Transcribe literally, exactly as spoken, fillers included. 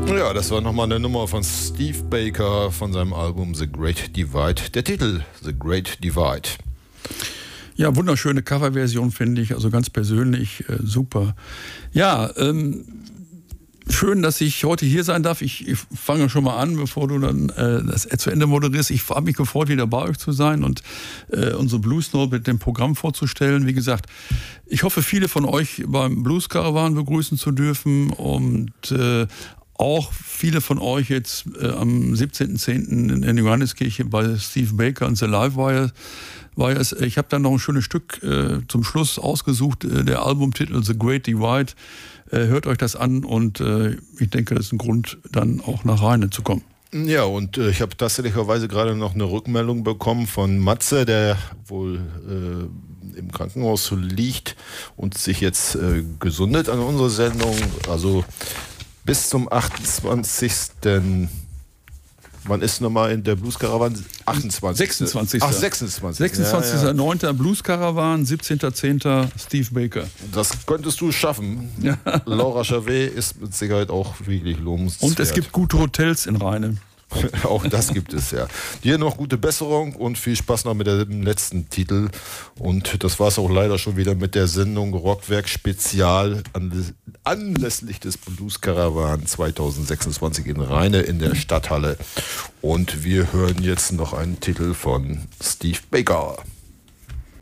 Ja, das war nochmal eine Nummer von Steve Baker von seinem Album The Great Divide. Der Titel The Great Divide. Ja, wunderschöne Coverversion, finde ich, also ganz persönlich äh, super. Ja, ähm, schön, dass ich heute hier sein darf. Ich, ich fange schon mal an, bevor du dann äh, das zu Ende moderierst. Ich habe mich gefreut, wieder bei euch zu sein und äh, unsere Blues Note mit dem Programm vorzustellen. Wie gesagt, ich hoffe, viele von euch beim Blues Caravan begrüßen zu dürfen und äh, auch viele von euch jetzt äh, am siebzehnten zehnten in der Johanneskirche bei Steve Baker und The Live Wire. Wires. Ich habe dann noch ein schönes Stück äh, zum Schluss ausgesucht, äh, der Albumtitel The Great Divide. Äh, hört euch das an und äh, ich denke, das ist ein Grund, dann auch nach Rheine zu kommen. Ja, und äh, ich habe tatsächlicherweise gerade noch eine Rückmeldung bekommen von Matze, der wohl äh, im Krankenhaus liegt und sich jetzt äh, gesundet an unserer Sendung. Also bis zum achtundzwanzigsten Wann ist nochmal in der Blues Caravan? achtundzwanzigsten sechsundzwanzigsten Ach, sechsundzwanzigsten sechsundzwanzigsten neunten Ja, ja. Blues Caravan, siebzehnten zehnten Steve Baker. Das könntest du schaffen. Ja. Laura Javet ist mit Sicherheit auch wirklich lobenswert. Und es gibt gute Hotels in Rheine. Auch das gibt es, ja. Dir noch gute Besserung und viel Spaß noch mit dem letzten Titel. Und das war es auch leider schon wieder mit der Sendung Rockwerk Spezial anlässlich des Blues Caravan zweitausendsechsundzwanzig in Rheine in der Stadthalle. Und wir hören jetzt noch einen Titel von Steve Baker.